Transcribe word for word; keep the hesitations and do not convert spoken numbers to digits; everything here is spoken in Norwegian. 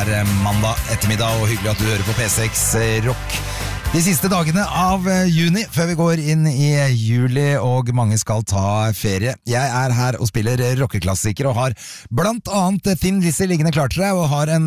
er mandag ettermiddag, og hyggelig at du hører på P seks Rock. De siste dagene av juni, før vi går inn i juli, og mange skal ta ferie. Jeg er her og spiller rockeklassiker, og har blant annet Thin Lizzy liggende klart til deg, og har en